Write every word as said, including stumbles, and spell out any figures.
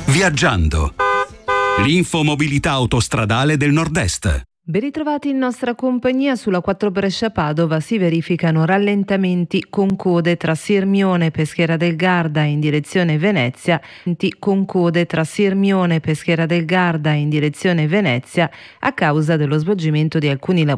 Viaggiando. L'infomobilità autostradale del Nord-Est. Ben ritrovati in nostra compagnia. Sulla quattro Brescia-Padova si verificano rallentamenti con code tra Sirmione e Peschiera del Garda in direzione Venezia, con code tra Sirmione e Peschiera del Garda in direzione Venezia a causa dello svolgimento di alcuni lavori